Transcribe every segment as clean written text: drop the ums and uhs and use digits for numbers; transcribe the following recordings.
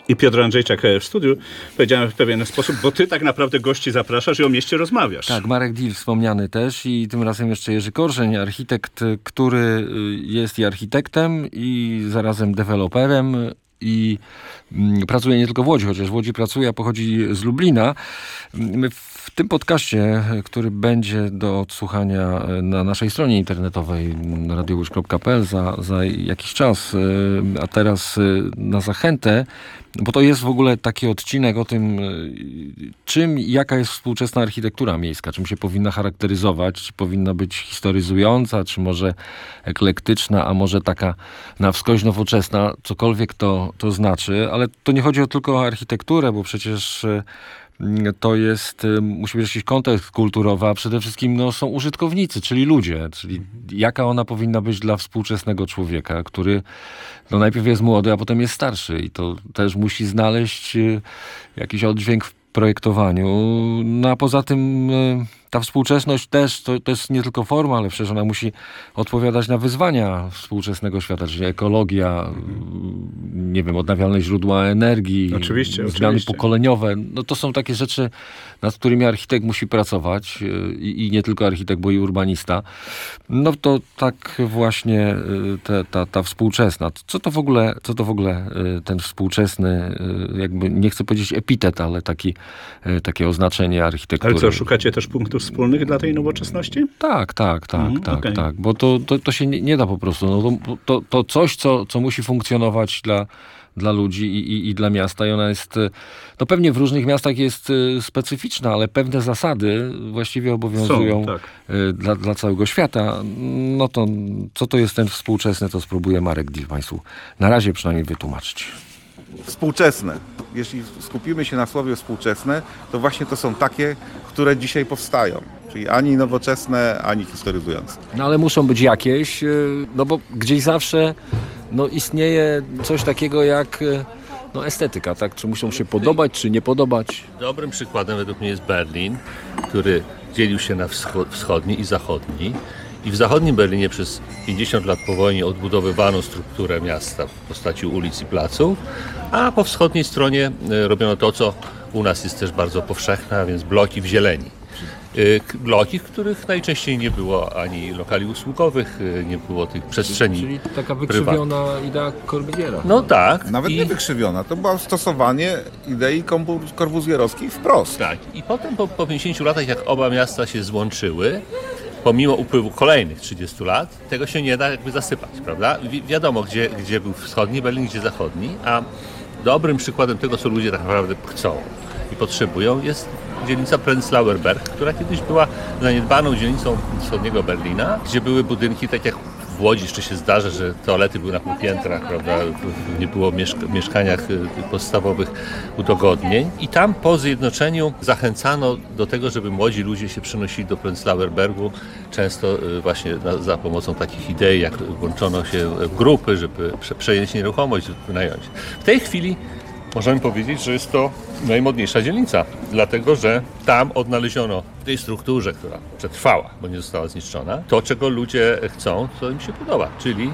I Piotr Andrzejczak w studiu. Powiedziałem w pewien sposób, bo ty tak naprawdę gości zapraszasz i o mieście rozmawiasz. Tak, Marek Dil wspomniany też i tym razem jeszcze Jerzy Korżeń, architekt, który jest i architektem i zarazem deweloperem i pracuje nie tylko w Łodzi, chociaż w Łodzi pracuje, a pochodzi z Lublina. My w tym podcaście, który będzie do odsłuchania na naszej stronie internetowej radiołódź.pl za jakiś czas, a teraz na zachętę, bo to jest w ogóle taki odcinek o tym, jaka jest współczesna architektura miejska, czym się powinna charakteryzować, czy powinna być historyzująca, czy może eklektyczna, a może taka na wskroś nowoczesna, cokolwiek to znaczy, ale to nie chodzi tylko o architekturę, bo przecież to jest, musi być jakiś kontekst kulturowy, a przede wszystkim są użytkownicy, czyli ludzie, czyli jaka ona powinna być dla współczesnego człowieka, który najpierw jest młody, a potem jest starszy i to też musi znaleźć jakiś oddźwięk w projektowaniu. No a poza tym ta współczesność też to jest nie tylko forma, ale przecież ona musi odpowiadać na wyzwania współczesnego świata, czyli ekologia, nie wiem, odnawialne źródła energii, zmiany pokoleniowe. No to są takie rzeczy, nad którymi architekt musi pracować i nie tylko architekt, bo i urbanista. No to tak właśnie ta współczesna. Co to w ogóle ten współczesny, jakby nie chcę powiedzieć epitet, ale takie oznaczenie architektury. Ale co, szukacie też punktów wspólnych dla tej nowoczesności? Tak, bo to się nie da po prostu. To coś, co musi funkcjonować dla ludzi i dla miasta i ona jest, pewnie w różnych miastach jest specyficzna, ale pewne zasady właściwie obowiązują dla całego świata. No to co to jest ten współczesny, to spróbuje Marek Dil Państwu na razie przynajmniej wytłumaczyć. Współczesne. Jeśli skupimy się na słowie współczesne, to właśnie to są takie, które dzisiaj powstają. Czyli ani nowoczesne, ani historyzujące. No ale muszą być jakieś, bo gdzieś zawsze istnieje coś takiego jak estetyka, tak? Czy muszą się podobać, czy nie podobać? Dobrym przykładem według mnie jest Berlin, który dzielił się na wschodni i zachodni. I w zachodnim Berlinie przez 50 lat po wojnie odbudowywano strukturę miasta w postaci ulic i placów, a po wschodniej stronie robiono to, co u nas jest też bardzo powszechne, a więc bloki w zieleni. Bloki, w których najczęściej nie było ani lokali usługowych, nie było tych przestrzeni. Czyli taka wykrzywiona idea Corbusiera. No tak. Nawet nie wykrzywiona, to było stosowanie idei korbuzjerowskiej wprost. Tak. I potem po 50 latach, jak oba miasta się złączyły, pomimo upływu kolejnych 30 lat, tego się nie da jakby zasypać, prawda? Wiadomo, gdzie był wschodni Berlin, gdzie zachodni, a dobrym przykładem tego, co ludzie tak naprawdę chcą i potrzebują, jest dzielnica Prenzlauer Berg, która kiedyś była zaniedbaną dzielnicą wschodniego Berlina, gdzie były budynki, tak jak w Łodzi jeszcze się zdarza, że toalety były na półpiętrach, prawda? Nie było w mieszkaniach podstawowych udogodnień. I tam po zjednoczeniu zachęcano do tego, żeby młodzi ludzie się przenosili do Prenzlauer Bergu, często właśnie za pomocą takich idei, jak włączono się w grupy, żeby przejąć nieruchomość, wynająć. W tej chwili możemy powiedzieć, że jest to najmodniejsza dzielnica, dlatego że tam odnaleziono w tej strukturze, która przetrwała, bo nie została zniszczona, to, czego ludzie chcą, co im się podoba, czyli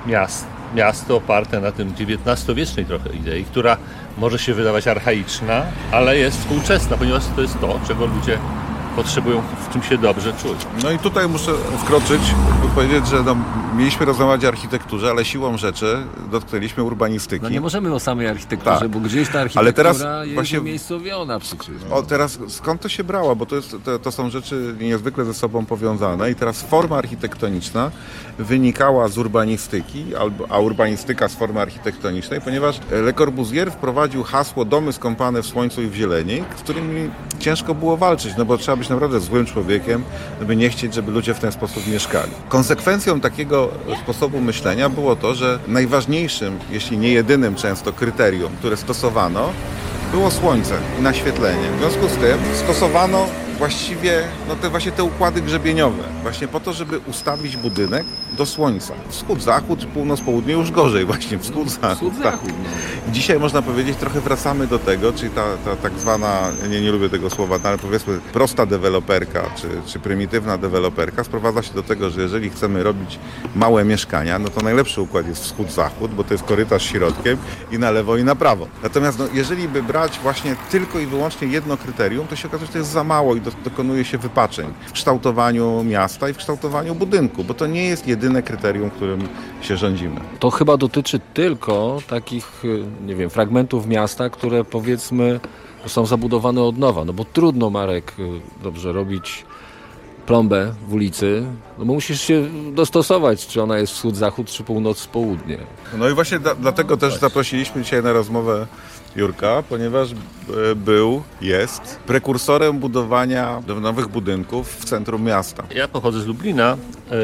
miasto oparte na tym XIX-wiecznej trochę idei, która może się wydawać archaiczna, ale jest współczesna, ponieważ to jest to, czego ludzie potrzebują, w czym się dobrze czuć. No i tutaj muszę wkroczyć, by powiedzieć, że mieliśmy rozmawiać o architekturze, ale siłą rzeczy dotknęliśmy urbanistyki. No nie możemy o samej architekturze, tak. Bo gdzieś ta architektura ale teraz jest właśnie umiejscowiona przecież. Teraz skąd to się brało? Bo to są rzeczy niezwykle ze sobą powiązane i teraz forma architektoniczna wynikała z urbanistyki, a urbanistyka z formy architektonicznej, ponieważ Le Corbusier wprowadził hasło domy skąpane w słońcu i w zieleni, z którymi ciężko było walczyć, bo trzeba być naprawdę złym człowiekiem, żeby nie chcieć, żeby ludzie w ten sposób mieszkali. Konsekwencją takiego sposobu myślenia było to, że najważniejszym, jeśli nie jedynym często kryterium, które stosowano, było słońce i naświetlenie. W związku z tym stosowano właściwie właśnie te układy grzebieniowe, właśnie po to, żeby ustawić budynek do słońca. Wschód-zachód, północ-południe już gorzej właśnie, wschód-zachód. Dzisiaj można powiedzieć, trochę wracamy do tego, czyli ta tak zwana, nie lubię tego słowa, ale powiedzmy prosta deweloperka, czy prymitywna deweloperka sprowadza się do tego, że jeżeli chcemy robić małe mieszkania, no to najlepszy układ jest wschód-zachód, bo to jest korytarz środkiem i na lewo i na prawo. Natomiast jeżeli by brać właśnie tylko i wyłącznie jedno kryterium, to się okazuje, że to jest za mało i dokonuje się wypaczeń w kształtowaniu miasta i w kształtowaniu budynku, bo to nie jest jedyne kryterium, którym się rządzimy. To chyba dotyczy tylko takich, nie wiem, fragmentów miasta, które powiedzmy są zabudowane od nowa. No bo trudno, Marek, dobrze robić plombę w ulicy, no bo musisz się dostosować, czy ona jest wschód-zachód, czy północ-południe. No i właśnie dlatego też zaprosiliśmy dzisiaj na rozmowę Jurka, ponieważ jest prekursorem budowania nowych budynków w centrum miasta. Ja pochodzę z Lublina,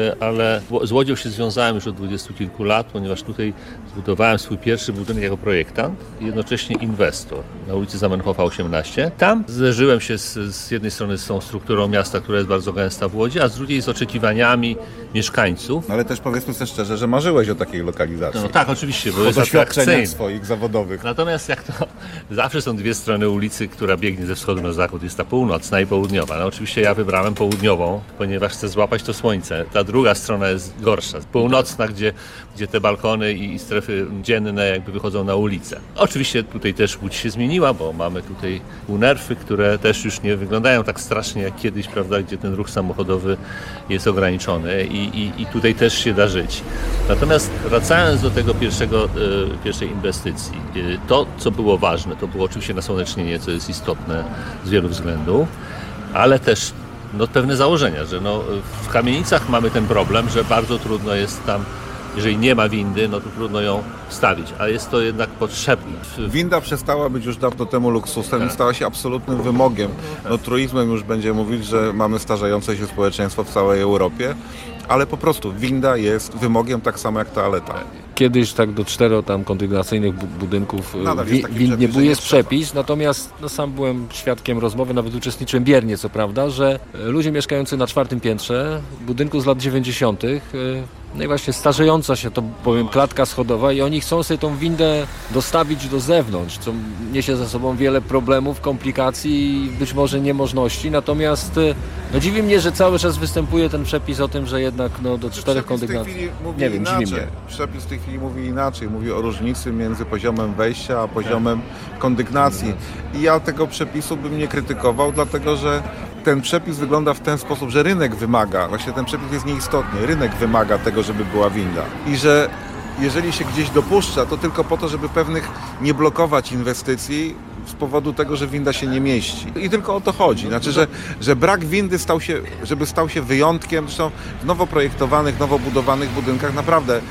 ale z Łodzią się związałem już od 20 kilku lat, ponieważ tutaj zbudowałem swój pierwszy budynek jako projektant i jednocześnie inwestor na ulicy Zamenhofa 18. Tam zderzyłem się z jednej strony z tą strukturą miasta, która jest bardzo gęsta w Łodzi, a z drugiej z oczekiwaniami mieszkańców. No ale też powiedzmy sobie szczerze, że marzyłeś o takiej lokalizacji. No tak, oczywiście, bo Po jest doświadczeniach atrakcyjny. swoich zawodowych. Natomiast jak to zawsze są dwie strony ulicy, która biegnie ze wschodu na zachód, jest ta północna i południowa. No oczywiście ja wybrałem południową, ponieważ chcę złapać to słońce. Ta druga strona jest gorsza, północna, gdzie te balkony i strefy dzienne jakby wychodzą na ulicę. Oczywiście tutaj też Łódź się zmieniła, bo mamy tutaj półnerfy, które też już nie wyglądają tak strasznie jak kiedyś, prawda, gdzie ten ruch samochodowy jest ograniczony i tutaj też się da żyć. Natomiast wracając do tego pierwszej inwestycji, to co było ważne, to było oczywiście nasłonecznienie, co jest istotne z wielu względów, ale też pewne założenia, że w kamienicach mamy ten problem, że bardzo trudno jest tam, jeżeli nie ma windy, to trudno ją wstawić, a jest to jednak potrzebne. Winda przestała być już dawno temu luksusem i stała się absolutnym wymogiem. Truizmem już będzie mówić, że mamy starzejące się społeczeństwo w całej Europie, ale po prostu winda jest wymogiem tak samo jak toaleta. Kiedyś tak do 4 tam kondygnacyjnych budynków Nadal jest taki wind nie przepis, był, że jest nie trzeba. przepis, natomiast sam byłem świadkiem rozmowy, nawet uczestniczyłem biernie, co prawda, że ludzie mieszkający na 4. piętrze budynku z lat 90. No i właśnie starzejąca się, to powiem, klatka schodowa i oni chcą sobie tą windę dostawić do zewnątrz, co niesie ze sobą wiele problemów, komplikacji i być może niemożności. Natomiast dziwi mnie, że cały czas występuje ten przepis o tym, że jednak do 4 kondygnacji. Nie wiem, dziwi mnie. Przepis w tej chwili mówi inaczej. Mówi o różnicy między poziomem wejścia a poziomem kondygnacji. I ja tego przepisu bym nie krytykował, dlatego że ten przepis wygląda w ten sposób, że rynek wymaga, właśnie ten przepis jest nieistotny, rynek wymaga tego, żeby była winda. I że jeżeli się gdzieś dopuszcza, to tylko po to, żeby pewnych nie blokować inwestycji z powodu tego, że winda się nie mieści. I tylko o to chodzi. Znaczy, że brak windy stał się wyjątkiem. Zresztą w nowo projektowanych, nowo budowanych budynkach naprawdę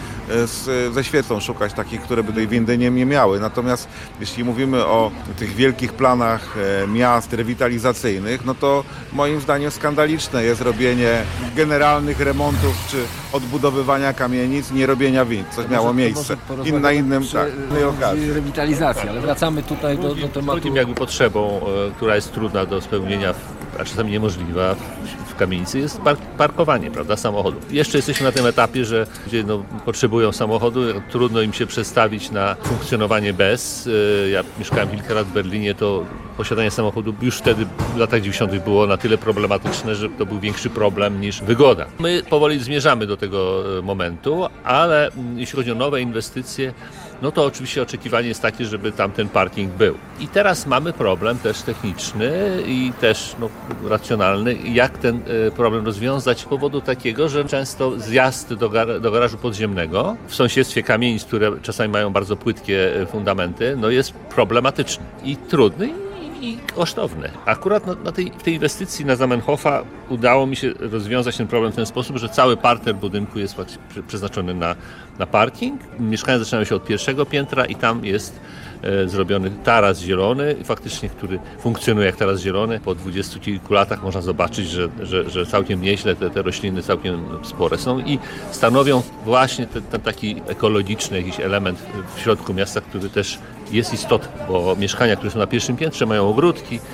ze świecą szukać takich, które by tej windy nie miały. Natomiast jeśli mówimy o tych wielkich planach miast rewitalizacyjnych, to moim zdaniem skandaliczne jest robienie generalnych remontów czy odbudowywania kamienic, nie robienia wind. Coś miało miejsce. Na innej okazji. Rewitalizacja, ale wracamy tutaj do tematu. Drugim jakby potrzebą, która jest trudna do spełnienia, a czasami niemożliwa w kamienicy, jest parkowanie, prawda, samochodów. Jeszcze jesteśmy na tym etapie, że ludzie potrzebują samochodu, trudno im się przestawić na funkcjonowanie bez. Ja mieszkałem kilka lat w Berlinie, to posiadanie samochodu już wtedy w latach 90. było na tyle problematyczne, że to był większy problem niż wygoda. My powoli zmierzamy do tego momentu, ale jeśli chodzi o nowe inwestycje, to oczywiście oczekiwanie jest takie, żeby tam ten parking był. I teraz mamy problem też techniczny i też racjonalny, jak ten problem rozwiązać z powodu takiego, że często zjazd do garażu podziemnego w sąsiedztwie kamienic, które czasami mają bardzo płytkie fundamenty, jest problematyczny i trudny i kosztowny. Akurat w tej inwestycji na Zamenhofa udało mi się rozwiązać ten problem w ten sposób, że cały parter budynku jest przeznaczony na parking. Mieszkania zaczynają się od 1. piętra i tam jest zrobiony taras zielony, faktycznie, który funkcjonuje jak taras zielony. Po 20 kilku latach można zobaczyć, że całkiem nieźle te rośliny całkiem spore są i stanowią właśnie ten taki ekologiczny jakiś element w środku miasta, który też jest istotny, bo mieszkania, które są na 1. piętrze, mają ogródki,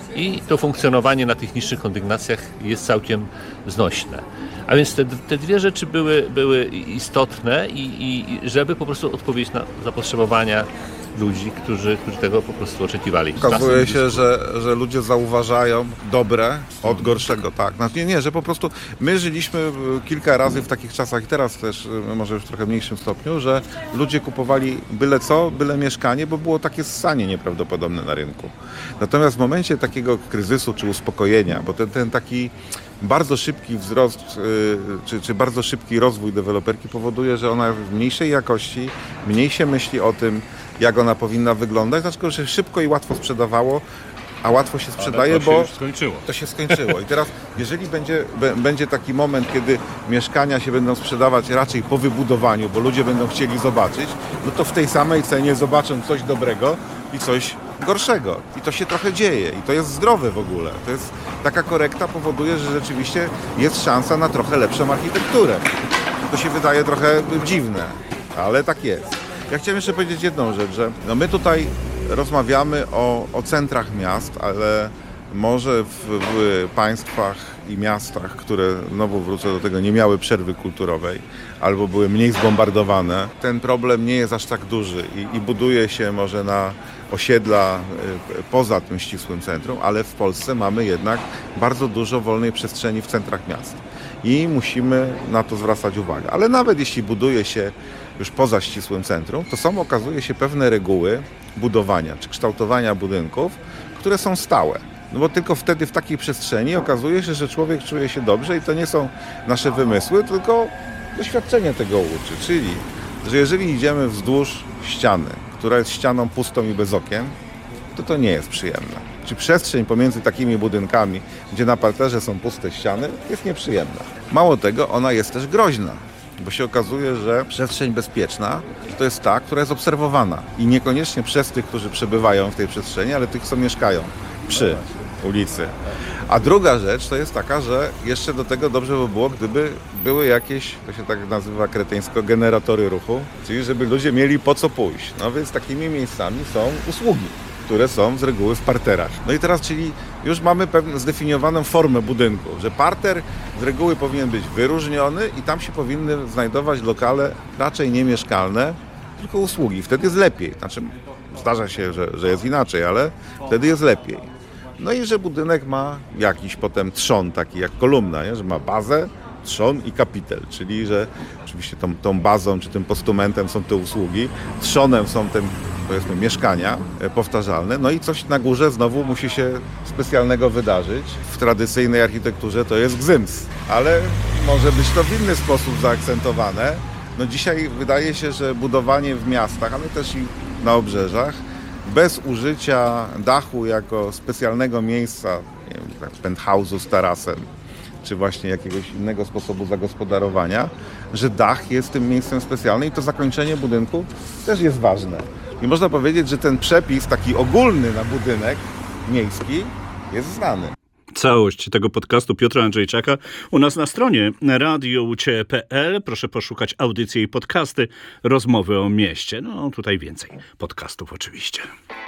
i to funkcjonowanie na tych niższych kondygnacjach jest całkiem znośne. A więc te dwie rzeczy były istotne i żeby po prostu odpowiedzieć na zapotrzebowania ludzi, którzy tego po prostu oczekiwali. Okazuje się, że ludzie zauważają dobre od gorszego, tak. Znaczy, nie, że po prostu my żyliśmy kilka razy w takich czasach i teraz też, może już w trochę mniejszym stopniu, że ludzie kupowali byle co, byle mieszkanie, bo było takie ssanie nieprawdopodobne na rynku. Natomiast w momencie takiego kryzysu czy uspokojenia, bo ten taki bardzo szybki wzrost, czy bardzo szybki rozwój deweloperki powoduje, że ona w mniejszej jakości, mniej się myśli o tym, jak ona powinna wyglądać, dlatego że szybko i łatwo sprzedawało, a łatwo się sprzedaje, bo to się skończyło. I teraz, jeżeli będzie taki moment, kiedy mieszkania się będą sprzedawać raczej po wybudowaniu, bo ludzie będą chcieli zobaczyć, no to w tej samej cenie zobaczą coś dobrego i coś gorszego. I to się trochę dzieje. I to jest zdrowe w ogóle. To jest taka korekta powoduje, że rzeczywiście jest szansa na trochę lepszą architekturę. To się wydaje trochę dziwne, ale tak jest. Ja chciałem jeszcze powiedzieć jedną rzecz, że my tutaj rozmawiamy o centrach miast, ale może w państwach i miastach, które, znowu wrócę do tego, nie miały przerwy kulturowej albo były mniej zbombardowane, ten problem nie jest aż tak duży i buduje się może na osiedla poza tym ścisłym centrum, ale w Polsce mamy jednak bardzo dużo wolnej przestrzeni w centrach miast i musimy na to zwracać uwagę. Ale nawet jeśli buduje się już poza ścisłym centrum, to są, okazuje się, pewne reguły budowania czy kształtowania budynków, które są stałe. No bo tylko wtedy w takiej przestrzeni okazuje się, że człowiek czuje się dobrze i to nie są nasze wymysły, tylko doświadczenie tego uczy. Czyli, że jeżeli idziemy wzdłuż ściany, która jest ścianą pustą i bez okien, to nie jest przyjemne. Czy przestrzeń pomiędzy takimi budynkami, gdzie na parterze są puste ściany, jest nieprzyjemna. Mało tego, ona jest też groźna, bo się okazuje, że przestrzeń bezpieczna to jest ta, która jest obserwowana i niekoniecznie przez tych, którzy przebywają w tej przestrzeni, ale tych, co mieszkają przy ulicy. A druga rzecz to jest taka, że jeszcze do tego dobrze by było, gdyby były jakieś, to się tak nazywa kretyńsko, generatory ruchu, czyli żeby ludzie mieli po co pójść. No więc takimi miejscami są usługi, które są z reguły w parterach. No i teraz, czyli już mamy pewną zdefiniowaną formę budynku, że parter z reguły powinien być wyróżniony i tam się powinny znajdować lokale raczej niemieszkalne, tylko usługi. Wtedy jest lepiej. Znaczy, zdarza się, że jest inaczej, ale wtedy jest lepiej. No i że budynek ma jakiś potem trzon, taki jak kolumna, nie? Że ma bazę, trzon i kapitel, czyli że oczywiście tą bazą czy tym postumentem są te usługi, trzonem są te, powiedzmy, mieszkania powtarzalne, no i coś na górze znowu musi się specjalnego wydarzyć. W tradycyjnej architekturze to jest gzyms, ale może być to w inny sposób zaakcentowane. No dzisiaj wydaje się, że budowanie w miastach, ale też i na obrzeżach, bez użycia dachu jako specjalnego miejsca, nie wiem, tak penthouse'u z tarasem, czy właśnie jakiegoś innego sposobu zagospodarowania, że dach jest tym miejscem specjalnym i to zakończenie budynku też jest ważne. I można powiedzieć, że ten przepis taki ogólny na budynek miejski jest znany. Całość tego podcastu Piotra Andrzejczaka u nas na stronie radioucie.pl. Proszę poszukać audycje i podcasty, rozmowy o mieście. No tutaj więcej podcastów oczywiście.